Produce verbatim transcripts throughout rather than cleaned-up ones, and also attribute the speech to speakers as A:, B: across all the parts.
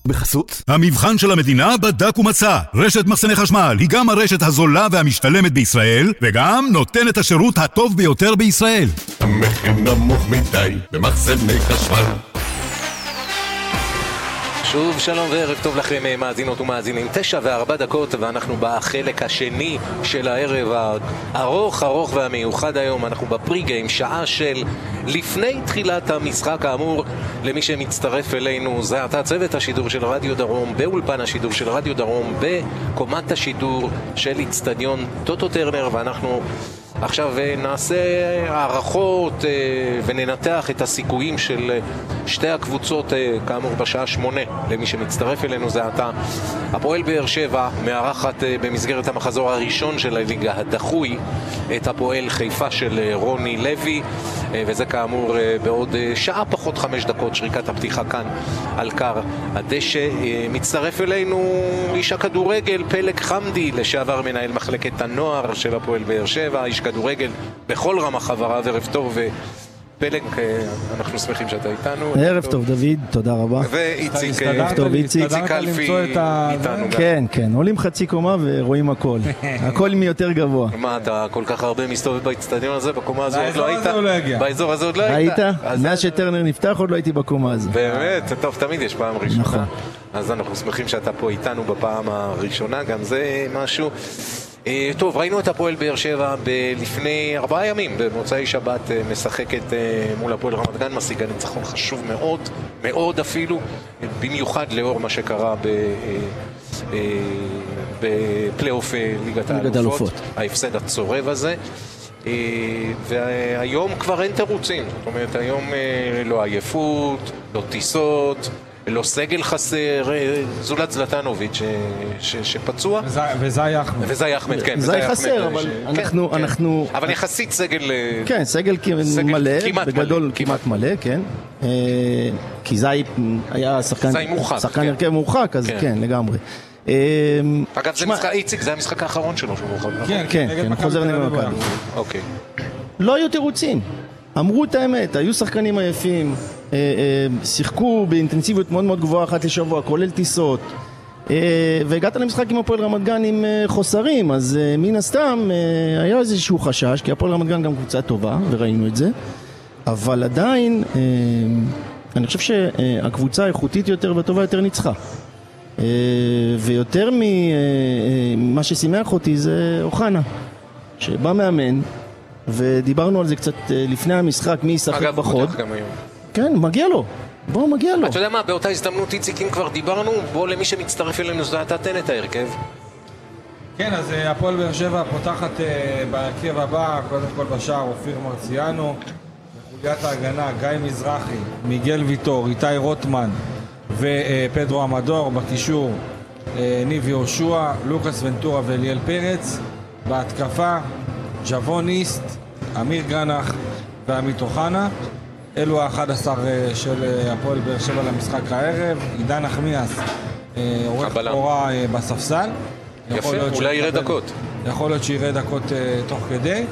A: בחסות המבחן של המדינה בדק ומצא. רשת מחסני חשמל היא גם הרשת הזולה והמשתלמת בישראל, וגם נותנת השירות הטוב ביותר בישראל.
B: המחיר נמוך מדי במחסני חשמל.
C: שוב שלום וערב טוב לכם מאזינות ומאזינים. תשע וארבע דקות ואנחנו בחלק השני של הערב הארוך ארוך והמיוחד היום. אנחנו בפריגיים, שעה של לפני תחילת המשחק. כאמור, למי שמצטרף אלינו, זה אתה צוות השידור של רדיו דרום, באולפן השידור של רדיו דרום, בקומת השידור של אצטדיון טוטו טרנר, ואנחנו עכשיו נעשה הערכות וננתח את הסיכויים של שתי הקבוצות, כאמור בשעה שמונה. למי שמצטרף אלינו, זה אתה. הפועל באר שבע מארחת במסגרת המחזור הראשון של הליגה הדחוי את הפועל חיפה של רוני לוי, וזה כאמור בעוד שעה פחות חמש דקות, שריקת הפתיחה כאן על קר הדשא. מצטרף אלינו איש הכדורגל פלג חמדי, לשעבר מנהל מחלקת הנוער של הפועל באר שבע, איש כדורגל בכל רמה חברה. ערב טוב פלג, אנחנו שמחים שאתה איתנו.
D: ערב טוב דוד, תודה רבה.
C: ואיציק אלפי איתנו.
D: כן, כן, עולים חצי קומה ורואים הכל. הכל יותר גבוה.
C: מה, אתה כל כך הרבה מסתובב באצטדיון הזה? בקומה הזו עוד לא היית? באזור הזה עוד לא היית?
D: היית? מאז שטרנר נפתח עוד לא הייתי בקומה הזו.
C: באמת? טוב, תמיד יש פעם ראשונה.
D: נכון.
C: אז אנחנו שמחים שאתה פה איתנו בפעם הראשונה, גם זה משהו. טוב, ראינו את הפועל באר שבע לפני ארבעה ימים, במוצאי שבת משחקת מול הפועל רמת גן, משיגה ניצחון חשוב מאוד, מאוד אפילו, במיוחד לאור מה שקרה בפלייאוף ליגת האלופות, ההפסד הצורב הזה. והיום כבר אין תירוצים, זאת אומרת היום לא עייפות, לא טיסות, לא סגל חסר, זולת זלטנוביץ' שפצוע.
E: וזי אחמד.
C: וזי אחמד, כן.
D: זי חסר, אבל אנחנו...
C: אבל יחסית סגל...
D: כן, סגל מלא, בגדול כמעט מלא, כן. כי זי היה שחקן הרכב מורחק, אז כן, לגמרי.
C: אגב, זה משחק, איציק, זה המשחק האחרון שלו שהוא מורחק.
D: כן, כן, חוזר נגד מכבי.
C: אוקיי. לא
D: היו תירוצים. אמרו את האמת, היו שחקנים עייפים, אה, אה, שיחקו באינטנסיביות מאוד מאוד גבוהה אחת לשבוע, כולל טיסות, אה, והגעת למשחק עם הפועל רמת גן עם אה, חוסרים, אז אה, מן הסתם אה, היה איזשהו חשש, כי הפועל רמת גן גם קבוצה טובה, וראינו את זה, אבל עדיין אה, אני חושב שהקבוצה האיכותית יותר וטובה יותר ניצחה. אה, ויותר ממה אה, ששימח אותי זה אוחנה, שבא מאמן, ודיברנו על זה קצת לפני המשחק, מי ישחק בחוד. כן, מגיע לו. בוא, מגיע לו.
C: אתה יודע מה, באותה הזדמנות, איציק, אם כבר דיברנו, בוא למי שמצטרף אלינו, זה אתה תן את ההרכב.
E: כן, אז הפועל באר שבע פותחת בהרכב הבא, קודם כל בשער אופיר מרציאנו, בחוליית ההגנה גיא מזרחי, מיגל ויטור, איתי רוטמן ופדרו המדור, בקישור ניב יהושע, לוקאס ונטורה ואליאל פרץ, בהתקפה ג'וון איסט, אמיר גרנח ועמית אוחנה. אלו ה-אחד עשר של הפועל באר שבע למשחק הערב. עידן נחמיאס עורך תורה בספסל.
C: יפה, אולי יראה דקות.
E: יכול להיות שיראה דקות תוך כדי.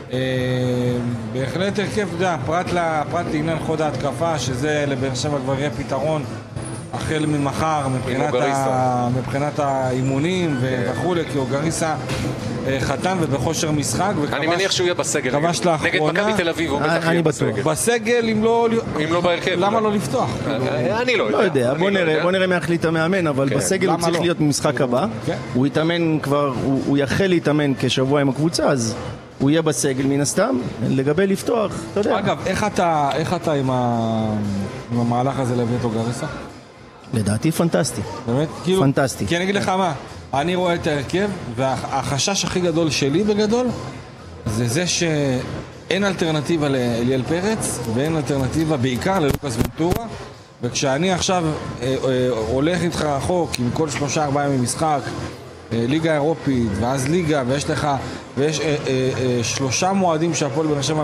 E: בהחלט הרכב, פרט לעניין חוד ההתקפה, שזה לבאר שבע כבר יהיה פתרון החל ממחר מבחינת, ה... מבחינת האימונים וכו', כי אוגריסה חתן ובכושר משחק וכבש,
C: אני מניח שהוא יהיה בסגל
E: כבש לאחרונה
C: נגד מכבי תל אביב, הוא בטח יהיה בסגל
E: בסגל, אם לא,
C: אם לא בהרכב,
E: למה לא לפתוח?
C: אני לא
D: יודע, לא יודע. בוא נראה, בוא נראה מה יחליט המאמן, אבל בסגל הוא צריך להיות במשחק הבא. הוא יתאמן כבר, הוא יחל להתאמן כשבוע עם הקבוצה, אז הוא יהיה בסגל מן הסתם. לגבי לפתוח, אתה יודע.
E: אגב, איך אתה, איך אתה עם המהלך הזה להביא את אוגריסה?
D: לדעתי פנטסטי.
E: באמת? כאילו,
D: פנטסטי.
E: כי אני אגיד לך מה, אני רואה את ההרכב, והחשש הכי גדול שלי בגדול, זה זה שאין אלטרנטיבה לאליאל פרץ, ואין אלטרנטיבה בעיקר ללוקאס ונטורה, וכשאני עכשיו אה, אה, הולך איתך רחוק עם כל שלושה ארבעה ימים משחק, אה, ליגה אירופית, ואז ליגה, ויש לך, ויש אה, אה, אה, שלושה מועדים שהפועל באר שבע